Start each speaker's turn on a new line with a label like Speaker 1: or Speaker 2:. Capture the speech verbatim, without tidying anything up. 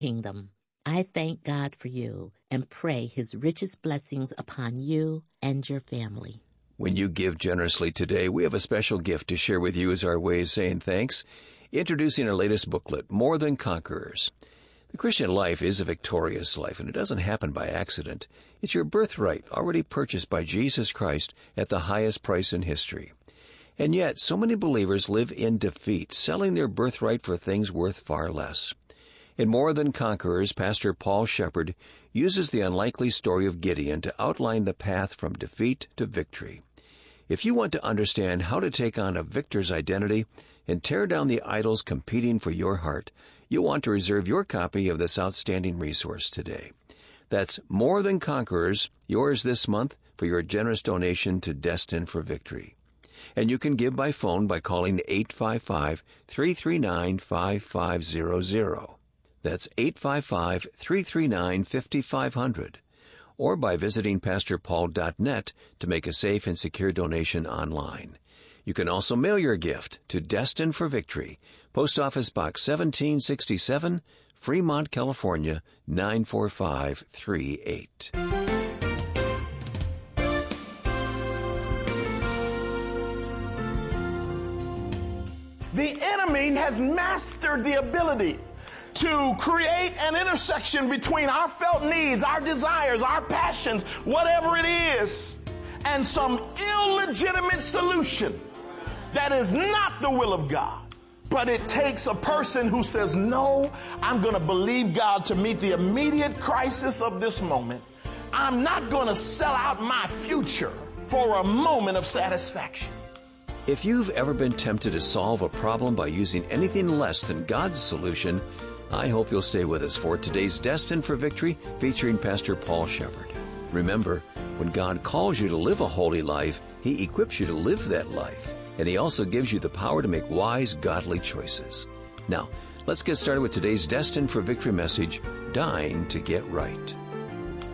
Speaker 1: kingdom. I thank God for you and pray His richest blessings upon you and your family.
Speaker 2: When you give generously today, we have a special gift to share with you as our way of saying thanks. Introducing our latest booklet, More Than Conquerors. The Christian life is a victorious life, and it doesn't happen by accident. It's your birthright, already purchased by Jesus Christ at the highest price in history. And yet, so many believers live in defeat, selling their birthright for things worth far less. In More Than Conquerors, Pastor Paul Shepherd uses the unlikely story of Gideon to outline the path from defeat to victory. If you want to understand how to take on a victor's identity and tear down the idols competing for your heart, you'll want to reserve your copy of this outstanding resource today. That's More Than Conquerors, yours this month for your generous donation to Destined for Victory. And you can give by phone by calling eight five five, three three nine, five five zero zero. That's eight five five, three three nine, five five zero zero. Or by visiting pastor paul dot net to make a safe and secure donation online. You can also mail your gift to Destined for Victory, Post Office Box seventeen sixty-seven, Fremont, California, nine four five three eight.
Speaker 3: The enemy has mastered the ability to create an intersection between our felt needs, our desires, our passions, whatever it is, and some illegitimate solution that is not the will of God. But it takes a person who says, no, I'm going to believe God to meet the immediate crisis of this moment. I'm not going to sell out my future for a moment of satisfaction.
Speaker 2: If you've ever been tempted to solve a problem by using anything less than God's solution, I hope you'll stay with us for today's Destined for Victory featuring Pastor Paul Shepherd. Remember, when God calls you to live a holy life, He equips you to live that life, and He also gives you the power to make wise, godly choices. Now, let's get started with today's Destined for Victory message, Dying to Get Right.